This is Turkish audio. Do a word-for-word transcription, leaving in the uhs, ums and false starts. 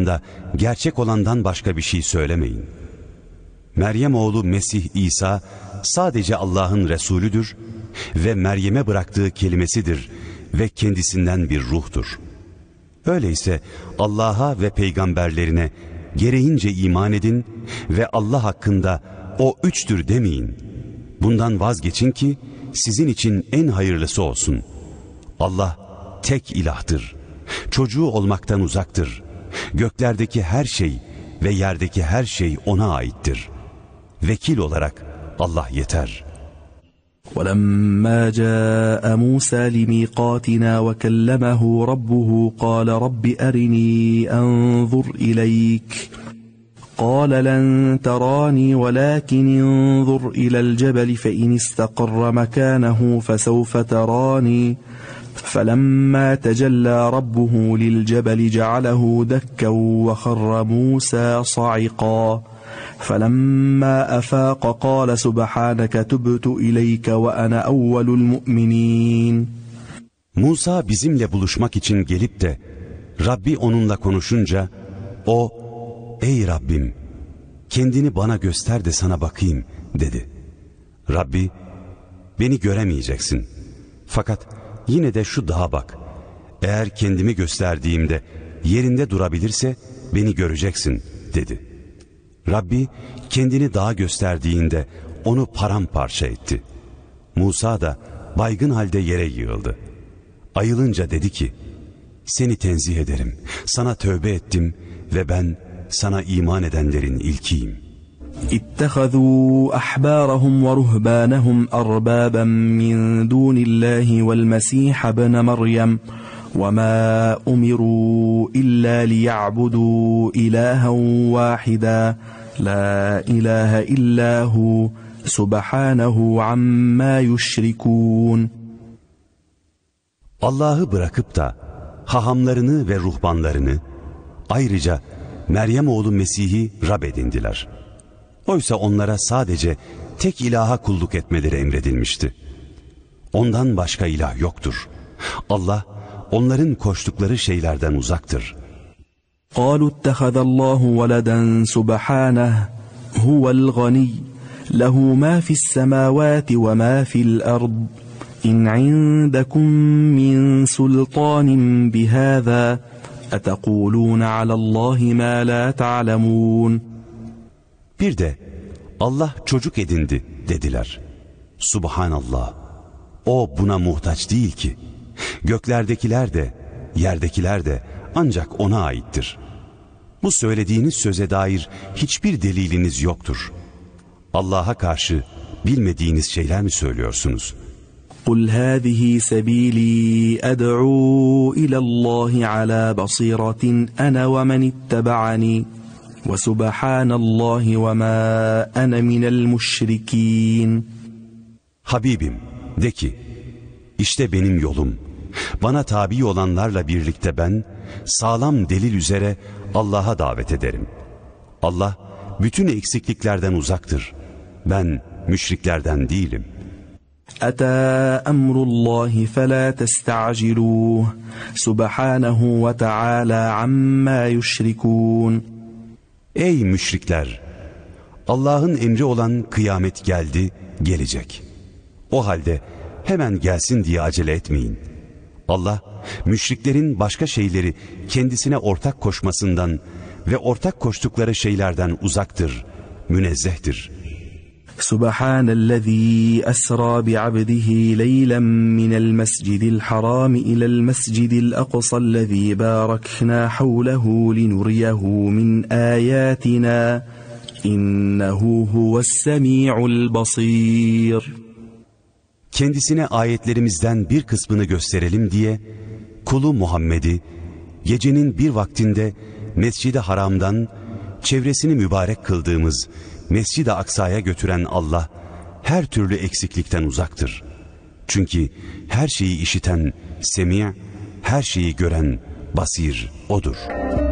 hakkında gerçek olandan başka bir şey söylemeyin. Meryem oğlu Mesih İsa sadece Allah'ın Resulüdür ve Meryem'e bıraktığı kelimesidir ve kendisinden bir ruhtur. Öyleyse Allah'a ve peygamberlerine gereğince iman edin ve Allah hakkında o üçtür demeyin. Bundan vazgeçin ki sizin için en hayırlısı olsun. Allah tek ilahtır. Çocuğu olmaktan uzaktır. Göklerdeki her şey ve yerdeki her şey ona aittir. Vekil olarak Allah yeter. وَلَمَّا جَاءَ مُوسَى لِمِيقَاتِنَا وَكَلَّمَهُ رَبُّهُ قَالَ رَبِّ أَرِنِي أَنظُرْ إِلَيْكَ قَالَ لَنْ تَرَانِي وَلَكِنْ انظُرْ إِلَى الْجَبَلِ فَإِنِ اسْتَقَرَّ مَكَانَهُ فَسَوْفَ تَرَانِي فَلَمَّا تَجَلَّى رَبُّهُ لِلْجَبَلِ جَعَلَهُ دَكًّا وَخَرَّ مُوسَى صَعِقًا فَلَمَّا أَفَاقَ قَالَ سُبْحَانَكَ تُبْتُ إِلَيْكَ وَأَنَا أَوَّلُ الْمُؤْمِنِينَ. Musa bizimle buluşmak için gelip de Rabbi onunla konuşunca o, ey Rabbim kendini bana göster de sana bakayım dedi. Rabbi, beni göremeyeceksin. Fakat yine de şu dağa bak. Eğer kendimi gösterdiğimde yerinde durabilirse beni göreceksin dedi. Rabbi kendini dağa gösterdiğinde onu paramparça etti. Musa da baygın halde yere yığıldı. Ayılınca dedi ki, seni tenzih ederim, sana tövbe ettim ve ben sana iman edenlerin ilkiyim. اتخذوا أحبارهم ورهبانهم أربابا من دون الله والمسيح ابن مريم وما أمروا إلا ليعبدوا إلها واحدا لا إله إلا هو سبحانه عما يشركون. Allah'ı bırakıp da hahamlarını ve ruhbanlarını, ayrıca Meryem oğlu Mesih'i Rab edindiler. Oysa onlara sadece tek ilaha kulluk etmeleri emredilmişti. Ondan başka ilah yoktur. Allah onların koştukları şeylerden uzaktır. قالوا اتخذ الله ولدا سبحانه هو الغني له ما في السماوات وما في الأرض إن عندكم من سلطان بهذا أتقولون على الله ما لا تعلمون. Bir de Allah çocuk edindi dediler. Subhanallah. O buna muhtaç değil ki. Göklerdekiler de, yerdekiler de ancak ona aittir. Bu söylediğiniz söze dair hiçbir deliliniz yoktur. Allah'a karşı bilmediğiniz şeyler mi söylüyorsunuz? قُلْ هَذِهِ سَبِيلِي أَدْعُو إِلَى اللّٰهِ عَلَى بَصِيرَةٍ أَنَا وَمَنِ اتَّبَعَنِي وَسُبْحَانَ اللّٰهِ وَمَا أَنَا مِنَ الْمُشْرِكِينَ. Habibim, de ki, işte benim yolum. Bana tabi olanlarla birlikte ben, sağlam delil üzere Allah'a davet ederim. Allah, bütün eksikliklerden uzaktır. Ben, müşriklerden değilim. أَتَى أَمْرُ اللّٰهِ فَلَا تَسْتَعْجِلُوهُ سُبْحَانَهُ وَتَعَالَى عَمَّا يُشْرِكُونَ. Ey müşrikler! Allah'ın emri olan kıyamet geldi, gelecek. O halde hemen gelsin diye acele etmeyin. Allah, müşriklerin başka şeyleri kendisine ortak koşmasından ve ortak koştukları şeylerden uzaktır, münezzehtir. Subhanellezî esrâ bi'abdihi leylen minel mescidil harâmi ilel mescidil aqsallezî bâraknâ havlehu linuriyehu min âyâtinâ innehu huves-semî'ul basîr. Kendisine ayetlerimizden bir kısmını gösterelim diye kulu Muhammed'i gecenin bir vaktinde Mescid-i Haram'dan çevresini mübarek kıldığımız Mescid-i Aksa'ya götüren Allah her türlü eksiklikten uzaktır. Çünkü her şeyi işiten Semi', her şeyi gören Basir O'dur.